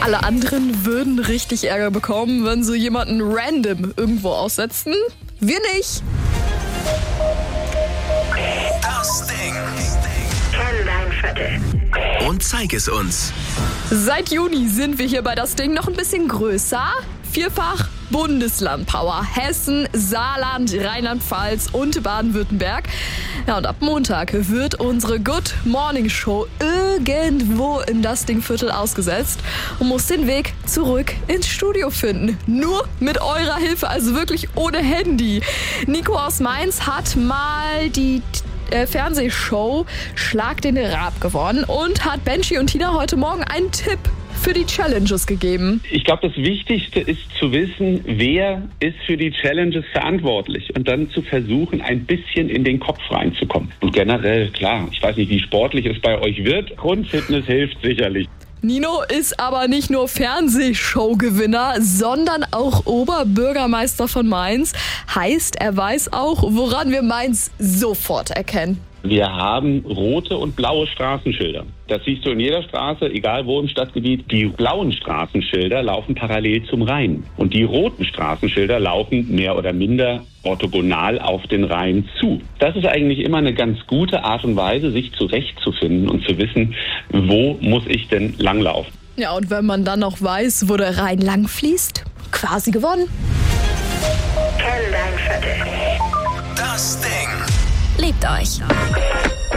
Alle anderen würden richtig Ärger bekommen, wenn sie jemanden random irgendwo aussetzen. Wir nicht. Das Ding. Kenn dein Viertel. Und zeig es uns. Seit Juni sind wir hier bei Das Ding noch ein bisschen größer. Vierfach Bundesland-Power. Hessen, Saarland, Rheinland-Pfalz und Baden-Württemberg. Ja, und ab Montag wird unsere Good Morning Show irgendwo im Das Ding-Viertel ausgesetzt und muss den Weg zurück ins Studio finden. Nur mit eurer Hilfe, also wirklich ohne Handy. Nico aus Mainz hat mal die Fernsehshow Schlag den Raab gewonnen und hat Benji und Tina heute Morgen einen Tipp für die Challenges gegeben. Ich glaube, das Wichtigste ist zu wissen, wer ist für die Challenges verantwortlich und dann zu versuchen, ein bisschen in den Kopf reinzukommen. Und generell, klar, ich weiß nicht, wie sportlich es bei euch wird. Grundfitness hilft sicherlich. Nino ist aber nicht nur Fernsehshow-Gewinner, sondern auch Oberbürgermeister von Mainz. Heißt, er weiß auch, woran wir Mainz sofort erkennen. Wir haben rote und blaue Straßenschilder. Das siehst du in jeder Straße, egal wo im Stadtgebiet. Die blauen Straßenschilder laufen parallel zum Rhein. Und die roten Straßenschilder laufen mehr oder minder orthogonal auf den Rhein zu. Das ist eigentlich immer eine ganz gute Art und Weise, sich zurechtzufinden und zu wissen, wo muss ich denn langlaufen. Ja, und wenn man dann noch weiß, wo der Rhein lang fließt, quasi gewonnen. Kenn dein Viertel. Das Ding. Lebt euch.